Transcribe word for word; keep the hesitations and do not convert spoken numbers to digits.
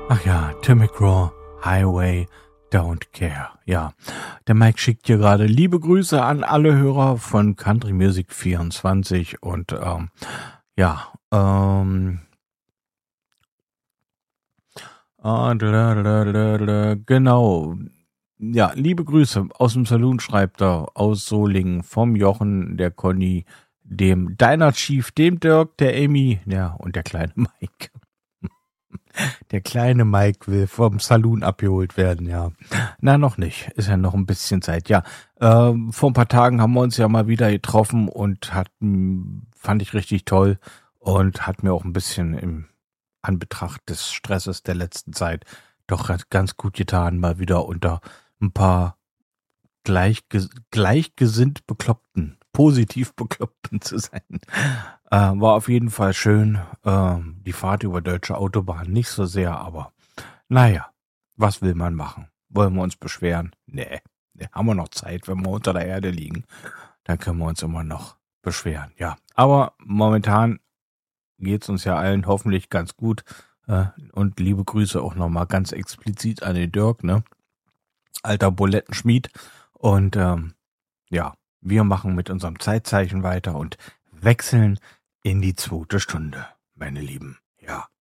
Ach ja, Tim McGraw, Highway Don't Care. Ja, der Mike schickt hier gerade liebe Grüße an alle Hörer von Country Music vierundzwanzig und ähm, ja, ähm, ah, da, da, da, da, genau. Ja, liebe Grüße aus dem Saloon, schreibt er, aus Solingen, vom Jochen, der Conny, dem Deiner Chief, dem Dirk, der Amy, ja, und der kleine Mike. Der kleine Mike will vom Saloon abgeholt werden, ja. Na, noch nicht. Ist ja noch ein bisschen Zeit. Ja, ähm, vor ein paar Tagen haben wir uns ja mal wieder getroffen und hatten, fand ich richtig toll und hat mir auch ein bisschen im Anbetracht des Stresses der letzten Zeit doch ganz gut getan, mal wieder unter ein paar gleichges gleichgesinnt Bekloppten, positiv Bekloppten zu sein. Äh, war auf jeden Fall schön. Äh, die Fahrt über deutsche Autobahn nicht so sehr, aber naja, was will man machen? Wollen wir uns beschweren? Nee, nee, haben wir noch Zeit, wenn wir unter der Erde liegen. Dann können wir uns immer noch beschweren, ja. Aber momentan geht's uns ja allen hoffentlich ganz gut. Äh, und liebe Grüße auch nochmal ganz explizit an den Dirk, ne? Alter Bulettenschmied. Und ähm, ja, wir machen mit unserem Zeitzeichen weiter und wechseln in die zweite Stunde, meine Lieben. Ja.